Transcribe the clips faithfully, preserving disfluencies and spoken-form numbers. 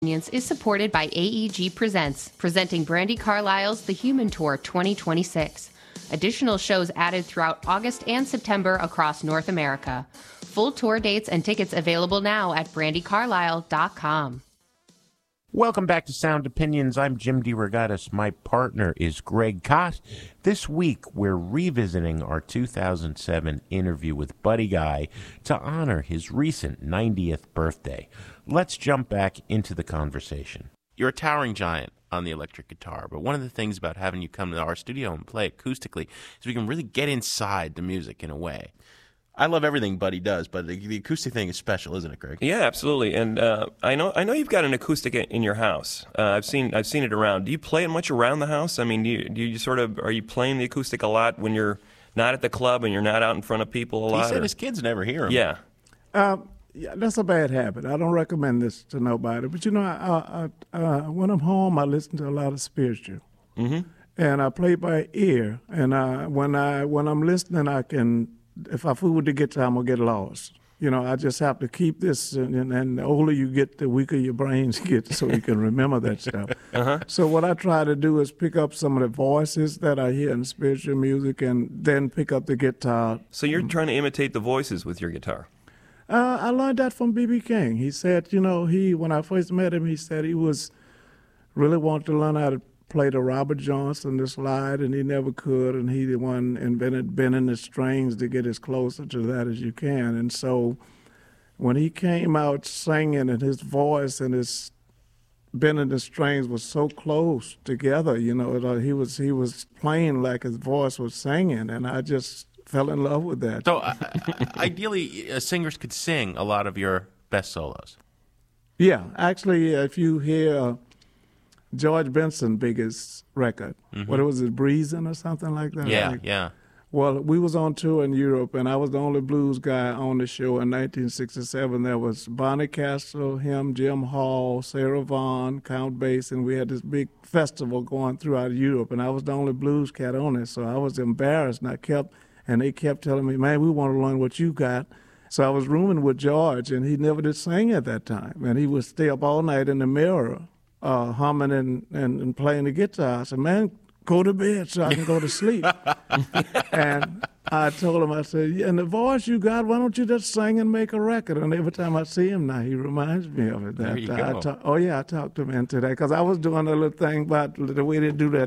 is supported by A E G Presents, presenting Brandi Carlile's The Human Tour twenty twenty-six. Additional shows added throughout August and September across North America. Full tour dates and tickets available now at brandi carlile dot com. Welcome back to Sound Opinions. I'm Jim DeRogatis. My partner is Greg Kot. This week, we're revisiting our two thousand seven interview with Buddy Guy to honor his recent ninetieth birthday. Let's jump back into the conversation. You're a towering giant on the electric guitar, but one of the things about having you come to our studio and play acoustically is we can really get inside the music in a way. I love everything Buddy does, but the, the acoustic thing is special, isn't it, Greg? Yeah, absolutely. And uh, I know I know you've got an acoustic in your house. Uh, I've seen I've seen it around. Do you play it much around the house? I mean, do you, do you sort of are you playing the acoustic a lot when you're not at the club and you're not out in front of people a lot? He said or? his kids never hear him. Yeah. Um, yeah, that's a bad habit. I don't recommend this to nobody. But you know, I, I, I, uh, when I'm home, I listen to a lot of spiritual, mm-hmm. and I play by ear. And I, when I when I'm listening, I can. If I fool with the guitar, I'm going to get lost. You know, I just have to keep this, and, and the older you get, the weaker your brains get, so you can remember that stuff. Uh-huh. So what I try to do is pick up some of the voices that I hear in spiritual music and then pick up the guitar. So you're trying to imitate the voices with your guitar? Uh, I learned that from B B King. He said, you know, he when I first met him, he said he was really wanted to learn how to play the Robert Johnson, the slide, and he never could, and he the one invented bending the strings to get as closer to that as you can. And so when he came out singing, and his voice and his bending the strings was so close together, you know, it, he was he was playing like his voice was singing, and I just fell in love with that. So uh, ideally, uh, singers could sing a lot of your best solos. Yeah, actually, if you hear Uh, George Benson's biggest record. Mm-hmm. What was it, Breezin' or something like that? Yeah, like, yeah. Well, we was on tour in Europe, and I was the only blues guy on the show in nineteen sixty-seven. There was Bonnie Castle, him, Jim Hall, Sarah Vaughan, Count Basie, and we had this big festival going throughout Europe, and I was the only blues cat on it, so I was embarrassed, and I kept, and they kept telling me, man, we want to learn what you got. So I was rooming with George, and he never did sing at that time, and he would stay up all night in the mirror, Uh, humming and, and, and playing the guitar. I said, man, go to bed so I can go to sleep. And I told him, I said, yeah, and the voice you got, why don't you just sing and make a record? And every time I see him now, he reminds me of it. There That, you I go. talk, oh, yeah, I talked to him into that because I was doing a little thing about the way they do that.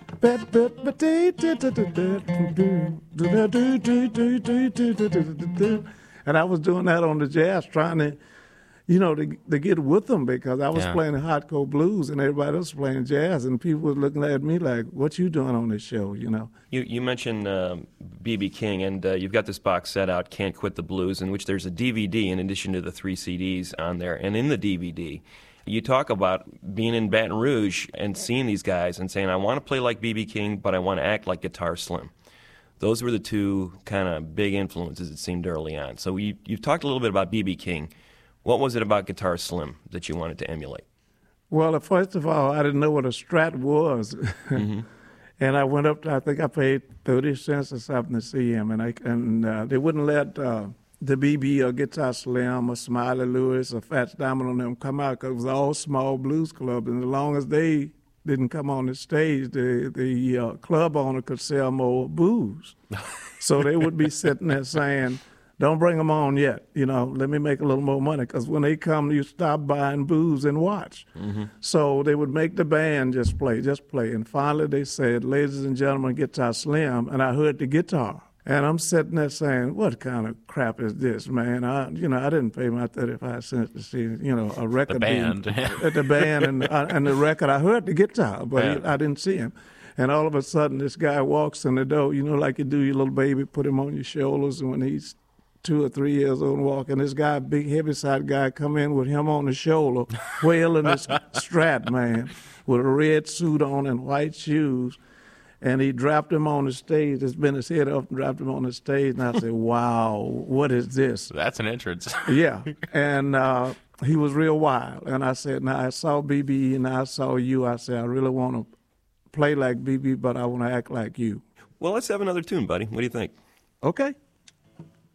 And I was doing that on the jazz, trying to, you know, to, to get with them because I was Yeah. playing hardcore blues and everybody else was playing jazz, and people were looking at me like, what you doing on this show, you know? You you mentioned um, B B King, and uh, you've got this box set out, Can't Quit the Blues, in which there's a D V D in addition to the three C Ds on there. And in the D V D, you talk about being in Baton Rouge and seeing these guys and saying, I want to play like B B King, but I want to act like Guitar Slim. Those were the two kind of big influences, it seemed, early on. So you, you've talked a little bit about B B King. What was it about Guitar Slim that you wanted to emulate? Well, first of all, I didn't know what a Strat was. Mm-hmm. And I went up to, I think I paid thirty cents or something to see him. And I and uh, they wouldn't let uh, the B B or Guitar Slim or Smiley Lewis or Fats Diamond on them come out because it was all small blues clubs. And as long as they didn't come on the stage, the, the uh, club owner could sell more booze. So they would be sitting there saying, don't bring them on yet. You know, let me make a little more money. Because when they come, you stop buying booze and watch. Mm-hmm. So they would make the band just play, just play. And finally they said, ladies and gentlemen, Guitar Slim. And I heard the guitar. And I'm sitting there saying, what kind of crap is this, man? I, you know, I didn't pay my thirty-five cents to see, you know, a record. The band. Being, at the band and, uh, and the record. I heard the guitar, but Yeah. he, I didn't see him. And all of a sudden, this guy walks in the door, you know, like you do your little baby, put him on your shoulders, and when he's two or three years old and walking, this guy, big heaviside guy, come in with him on the shoulder, wailing his Strat, man, with a red suit on and white shoes. And he dropped him on the stage. Just bent his head up and dropped him on the stage. And I said, wow, what is this? That's an entrance. Yeah. And uh, he was real wild. And I said, now I saw B B and I saw you. I said, I really want to play like B B, but I want to act like you. Well, let's have another tune, buddy. What do you think? Okay.